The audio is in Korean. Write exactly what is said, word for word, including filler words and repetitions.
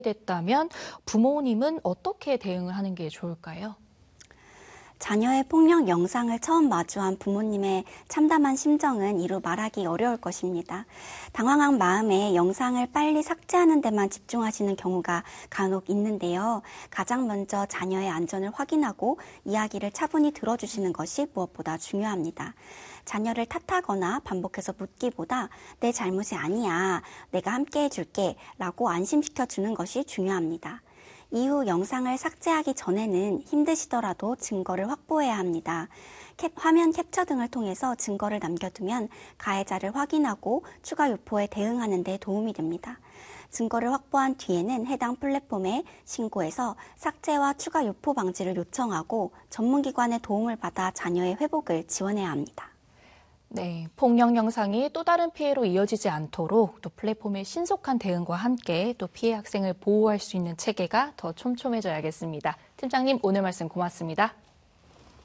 됐다면 부모님은 어떻게 대응을 하는 게 좋을까요? 자녀의 폭력 영상을 처음 마주한 부모님의 참담한 심정은 이루 말하기 어려울 것입니다. 당황한 마음에 영상을 빨리 삭제하는 데만 집중하시는 경우가 간혹 있는데요. 가장 먼저 자녀의 안전을 확인하고 이야기를 차분히 들어주시는 것이 무엇보다 중요합니다. 자녀를 탓하거나 반복해서 묻기보다 내 잘못이 아니야, 내가 함께 해줄게 라고 안심시켜 주는 것이 중요합니다. 이후 영상을 삭제하기 전에는 힘드시더라도 증거를 확보해야 합니다. 캡, 화면 캡처 등을 통해서 증거를 남겨두면 가해자를 확인하고 추가 유포에 대응하는 데 도움이 됩니다. 증거를 확보한 뒤에는 해당 플랫폼에 신고해서 삭제와 추가 유포 방지를 요청하고 전문기관의 도움을 받아 자녀의 회복을 지원해야 합니다. 네, 폭력 영상이 또 다른 피해로 이어지지 않도록 또 플랫폼의 신속한 대응과 함께 또 피해 학생을 보호할 수 있는 체계가 더 촘촘해져야겠습니다. 팀장님, 오늘 말씀 고맙습니다.